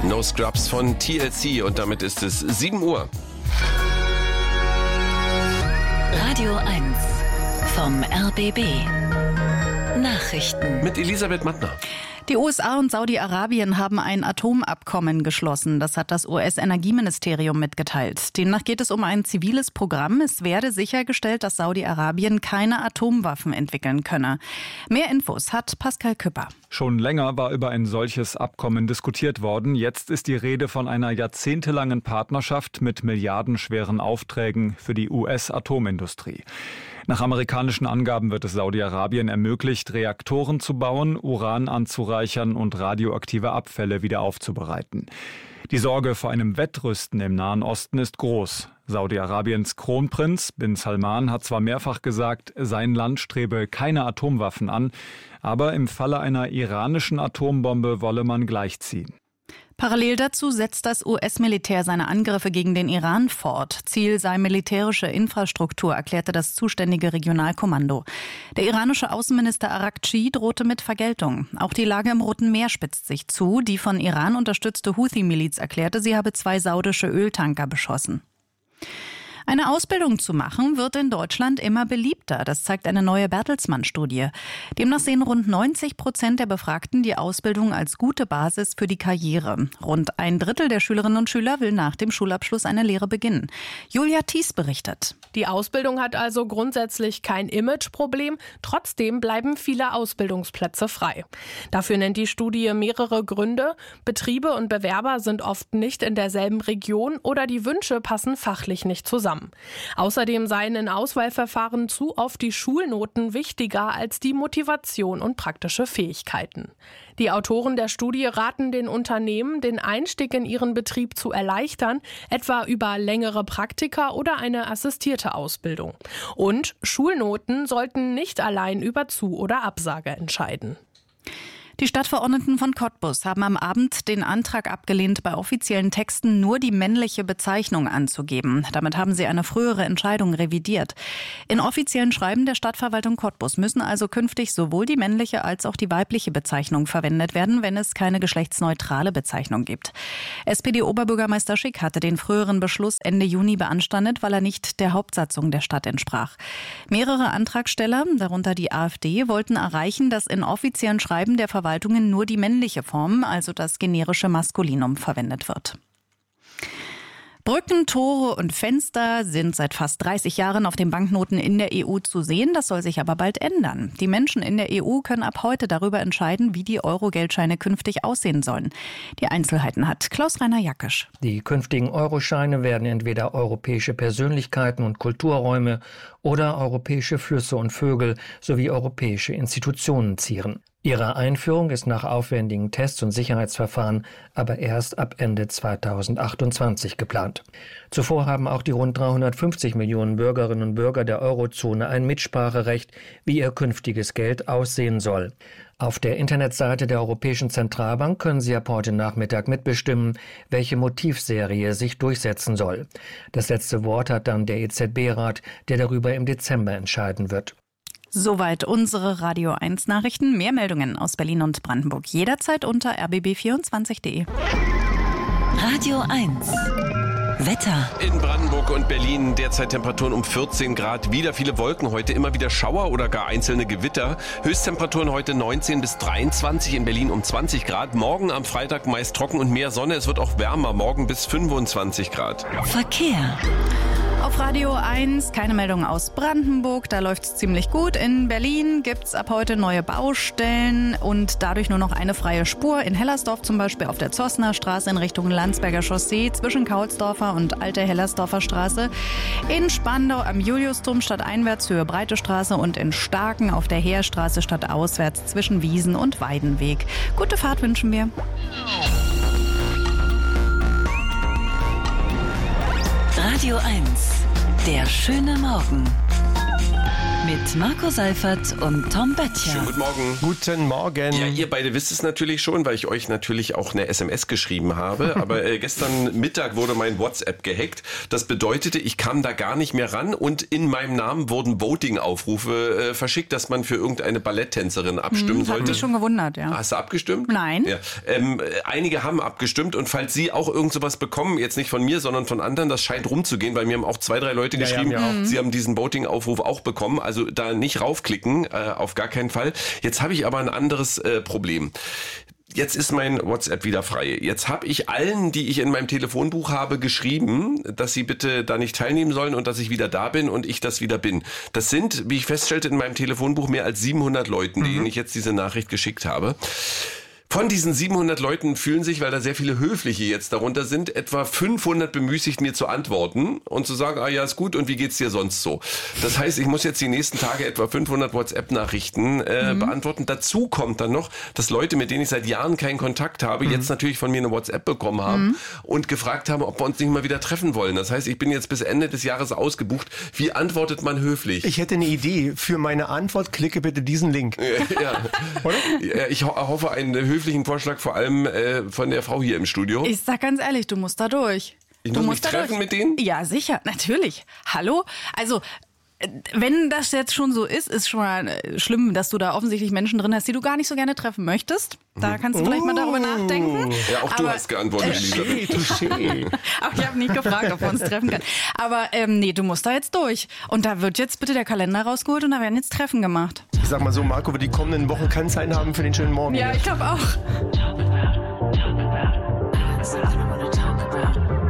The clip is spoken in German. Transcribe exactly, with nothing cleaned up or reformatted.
No Scrubs von T L C und damit ist es sieben Uhr. Radio eins vom R B B. Nachrichten mit Elisabeth Mattner. Die U S A und Saudi-Arabien haben ein Atomabkommen geschlossen. Das hat das U S-Energieministerium mitgeteilt. Demnach geht es um ein ziviles Programm. Es werde sichergestellt, dass Saudi-Arabien keine Atomwaffen entwickeln könne. Mehr Infos hat Pascal Küpper. Schon länger war über ein solches Abkommen diskutiert worden. Jetzt ist die Rede von einer jahrzehntelangen Partnerschaft mit milliardenschweren Aufträgen für die U S-Atomindustrie. Nach amerikanischen Angaben wird es Saudi-Arabien ermöglicht, Reaktoren zu bauen, Uran anzureichern und radioaktive Abfälle wieder aufzubereiten. Die Sorge vor einem Wettrüsten im Nahen Osten ist groß. Saudi-Arabiens Kronprinz bin Salman hat zwar mehrfach gesagt, sein Land strebe keine Atomwaffen an, aber im Falle einer iranischen Atombombe wolle man gleichziehen. Parallel dazu setzt das U S-Militär seine Angriffe gegen den Iran fort. Ziel sei militärische Infrastruktur, erklärte das zuständige Regionalkommando. Der iranische Außenminister Araghchi drohte mit Vergeltung. Auch die Lage im Roten Meer spitzt sich zu. Die von Iran unterstützte Houthi-Miliz erklärte, sie habe zwei saudische Öltanker beschossen. Eine Ausbildung zu machen wird in Deutschland immer beliebter. Das zeigt eine neue Bertelsmann-Studie. Demnach sehen rund neunzig Prozent der Befragten die Ausbildung als gute Basis für die Karriere. Rund ein Drittel der Schülerinnen und Schüler will nach dem Schulabschluss eine Lehre beginnen. Julia Thies berichtet. Die Ausbildung hat also grundsätzlich kein Imageproblem. Trotzdem bleiben viele Ausbildungsplätze frei. Dafür nennt die Studie mehrere Gründe. Betriebe und Bewerber sind oft nicht in derselben Region oder die Wünsche passen fachlich nicht zusammen. Außerdem seien in Auswahlverfahren zu oft die Schulnoten wichtiger als die Motivation und praktische Fähigkeiten. Die Autoren der Studie raten den Unternehmen, den Einstieg in ihren Betrieb zu erleichtern, etwa über längere Praktika oder eine assistierte Ausbildung. Und Schulnoten sollten nicht allein über Zu- oder Absage entscheiden. Die Stadtverordneten von Cottbus haben am Abend den Antrag abgelehnt, bei offiziellen Texten nur die männliche Bezeichnung anzugeben. Damit haben sie eine frühere Entscheidung revidiert. In offiziellen Schreiben der Stadtverwaltung Cottbus müssen also künftig sowohl die männliche als auch die weibliche Bezeichnung verwendet werden, wenn es keine geschlechtsneutrale Bezeichnung gibt. S P D-Oberbürgermeister Schick hatte den früheren Beschluss Ende Juni beanstandet, weil er nicht der Hauptsatzung der Stadt entsprach. Mehrere Antragsteller, darunter die AfD, wollten erreichen, dass in offiziellen Schreiben der Verwaltung nur die männliche Form, also das generische Maskulinum, verwendet wird. Brücken, Tore und Fenster sind seit fast dreißig Jahren auf den Banknoten in der E U zu sehen. Das soll sich aber bald ändern. Die Menschen in der E U können ab heute darüber entscheiden, wie die Euro-Geldscheine künftig aussehen sollen. Die Einzelheiten hat Klaus-Rainer Jackisch. Die künftigen Euroscheine werden entweder europäische Persönlichkeiten und Kulturräume oder europäische Flüsse und Vögel sowie europäische Institutionen zieren. Ihre Einführung ist nach aufwendigen Tests und Sicherheitsverfahren aber erst ab Ende zweitausendachtundzwanzig geplant. Zuvor haben auch die rund dreihundertfünfzig Millionen Bürgerinnen und Bürger der Eurozone ein Mitspracherecht, wie ihr künftiges Geld aussehen soll. Auf der Internetseite der Europäischen Zentralbank können Sie ab heute Nachmittag mitbestimmen, welche Motivserie sich durchsetzen soll. Das letzte Wort hat dann der E Z B-Rat, der darüber im Dezember entscheiden wird. Soweit unsere Radio eins Nachrichten. Mehr Meldungen aus Berlin und Brandenburg jederzeit unter r b b vierundzwanzig punkt d e. Radio eins Wetter. In Brandenburg und Berlin derzeit Temperaturen um vierzehn Grad. Wieder viele Wolken heute, immer wieder Schauer oder gar einzelne Gewitter. Höchsttemperaturen heute neunzehn bis dreiundzwanzig, in Berlin um zwanzig Grad. Morgen am Freitag meist trocken und mehr Sonne. Es wird auch wärmer, morgen bis fünfundzwanzig Grad. Verkehr. Auf Radio eins keine Meldung aus Brandenburg, da läuft's ziemlich gut. In Berlin gibt's ab heute neue Baustellen und dadurch nur noch eine freie Spur. In Hellersdorf zum Beispiel auf der Zossner Straße in Richtung Landsberger Chaussee zwischen Kaulsdorfer und Alte Hellersdorfer Straße. In Spandau am Juliusdom stadteinwärts Höhe Breite Straße und in Starken auf der Heerstraße stadtauswärts zwischen Wiesen und Weidenweg. Gute Fahrt wünschen wir. Radio eins, der schöne Morgen. Mit Marco Seifert und Tom Böttcher. Schönen guten Morgen. Guten Morgen. Ja, ihr beide wisst es natürlich schon, weil ich euch natürlich auch eine S M S geschrieben habe. Aber äh, gestern Mittag wurde mein WhatsApp gehackt. Das bedeutete, ich kam da gar nicht mehr ran und in meinem Namen wurden Voting-Aufrufe äh, verschickt, dass man für irgendeine Balletttänzerin abstimmen hm, sollte. Hat mich schon gewundert, ja. Hast du abgestimmt? Nein. Ja. Ähm, einige haben abgestimmt und falls Sie auch irgend sowas bekommen, jetzt nicht von mir, sondern von anderen, das scheint rumzugehen, weil mir haben auch zwei, drei Leute Ja, geschrieben, ja, mir auch. Sie haben diesen Voting-Aufruf auch bekommen. Also da nicht raufklicken, äh, auf gar keinen Fall. Jetzt habe ich aber ein anderes äh, Problem. Jetzt ist mein WhatsApp wieder frei. Jetzt habe ich allen, die ich in meinem Telefonbuch habe, geschrieben, dass sie bitte da nicht teilnehmen sollen und dass ich wieder da bin und ich das wieder bin. Das sind, wie ich feststellte, in meinem Telefonbuch mehr als siebenhundert Leuten, denen ich jetzt diese Nachricht geschickt habe. Von diesen siebenhundert Leuten fühlen sich, weil da sehr viele Höfliche jetzt darunter sind, etwa fünfhundert bemüßigt, mir zu antworten und zu sagen, ah ja, ist gut und wie geht's dir sonst so? Das heißt, ich muss jetzt die nächsten Tage etwa fünfhundert WhatsApp-Nachrichten äh, mhm. beantworten. Dazu kommt dann noch, dass Leute, mit denen ich seit Jahren keinen Kontakt habe, mhm. jetzt natürlich von mir eine WhatsApp bekommen haben mhm. und gefragt haben, ob wir uns nicht mal wieder treffen wollen. Das heißt, ich bin jetzt bis Ende des Jahres ausgebucht. Wie antwortet man höflich? Ich hätte eine Idee. Für meine Antwort klicke bitte diesen Link. Ja, ja. Ich ho- hoffe, einen höflichen Vorschlag, vor allem äh, von der Frau hier im Studio. Ich sag ganz ehrlich, du musst da durch. Ich du muss musst mich da treffen durch. mit denen? Ja, sicher, natürlich. Hallo? Also, äh, wenn das jetzt schon so ist, ist schon mal äh, schlimm, dass du da offensichtlich Menschen drin hast, die du gar nicht so gerne treffen möchtest. Da kannst du vielleicht mal darüber nachdenken. Ja, auch du Aber, hast geantwortet, äh, Elisabeth. Touché. Aber ich habe nicht gefragt, ob wir uns treffen können. Aber ähm, nee, du musst da jetzt durch. Und da wird jetzt bitte der Kalender rausgeholt und da werden jetzt Treffen gemacht. Ich sag mal so, Marco, wir die kommenden Wochen kann Zeit haben für den schönen Morgen. Ja, ich glaube auch.